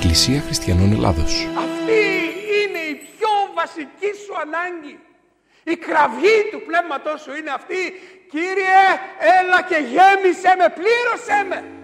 Εκκλησία Χριστιανών Ελλάδος. Αυτή είναι η πιο βασική σου ανάγκη. Η κραυγή του πνεύματός σου είναι αυτή: Κύριε, έλα και γέμισε με, πλήρωσέ με.